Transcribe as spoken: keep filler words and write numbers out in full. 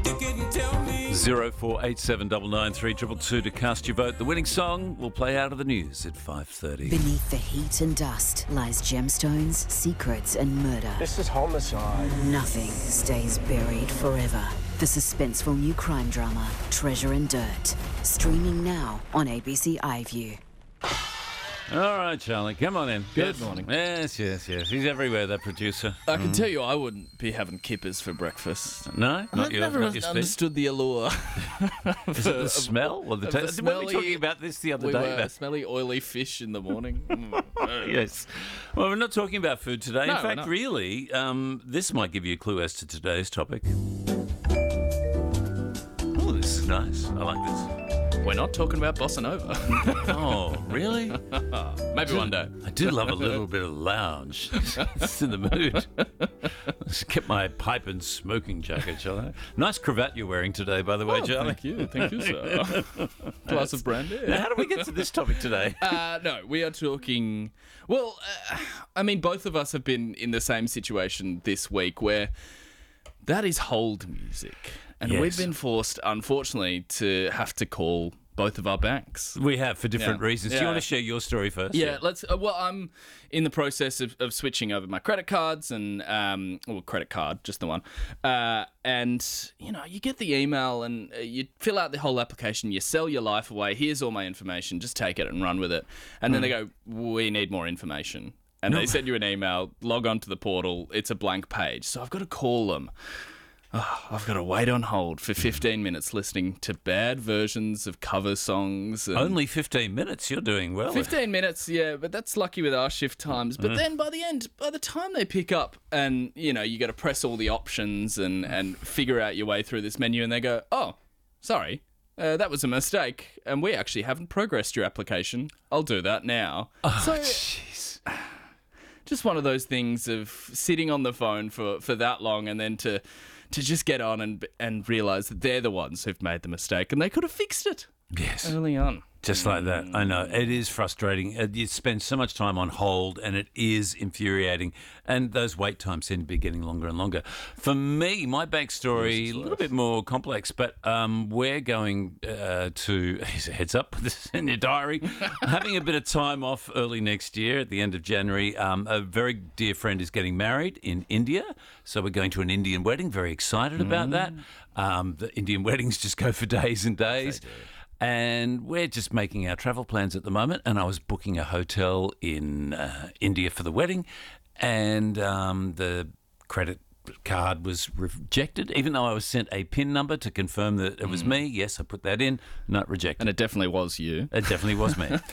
Zero four eight seven nine nine three two two two to cast your vote. The winning song will play out of the news at five thirty. Beneath the heat and dust lies gemstones, secrets and murder. This is homicide. Nothing stays buried forever. The suspenseful new crime drama, Treasure and Dirt. Streaming now on A B C iView. All right, Charlie, come on in. Good yes. morning. Yes, yes, yes. He's everywhere, that producer. I can tell you I wouldn't be having kippers for breakfast. No? Not I've your, never not your speed? understood the allure. Is it the smell? Or the of ta- the Weren't we smelly- talking about this the other we day? were about- smelly, oily fish in the morning. Mm. Yes. Well, we're not talking about food today. No, in we're fact, not. really, um, this might give you a clue as to today's topic. Oh, this is nice. I like this. We're not talking about bossa nova. Oh, really? Maybe one day. I do love a little bit of lounge. It's in the mood. Let's get my pipe and smoking jacket, shall I? Nice cravat you're wearing today, by the way, Oh, Charlie. thank you, thank you, sir. Glass of brandy. Now, how do we get to this topic today? Uh, no, we are talking. Well, uh, I mean, both of us have been in the same situation this week where that is hold music. And Yes. we've been forced, unfortunately, to have to call both of our banks. We have, for different Yeah. reasons. Do you Yeah. want to share your story first? Yeah, let's. Uh, well, I'm in the process of, of switching over my credit cards and, um, well, credit card, just the one. Uh, and, you know, you get the email and uh, you fill out the whole application, you sell your life away, here's all my information, just take it and run with it. And then they go, we need more information. And they send you an email, log on to the portal, it's a blank page. So I've got to call them. Oh, I've got to wait on hold for fifteen minutes listening to bad versions of cover songs. And Only fifteen minutes. You're doing well. fifteen minutes, yeah, but that's lucky with our shift times. But then by the end, by the time they pick up and, you know, you got to press all the options and, and figure out your way through this menu and they go, oh, sorry, uh, that was a mistake and we actually haven't progressed your application. I'll do that now. Oh, so, jeez. just one of those things of sitting on the phone for, for that long and then to to just get on and and realise that they're the ones who've made the mistake and they could have fixed it Yes. early on. Just like that. I know. It is frustrating. Uh, You spend so much time on hold and it is infuriating. And those wait times seem to be getting longer and longer. For me, my backstory, a little bit more complex, but um, we're going uh, to, here's a heads up, put this in your diary, having a bit of time off early next year at the end of January. Um, a very dear friend is getting married in India. So we're going to an Indian wedding. Very excited about that. Um, the Indian weddings just go for days and days. And we're just making our travel plans at the moment. And I was booking a hotel in uh, India for the wedding. And um, the credit card was rejected, even though I was sent a PIN number to confirm that it was me. Yes, I put that in. Not rejected. And it definitely was you. It definitely was me.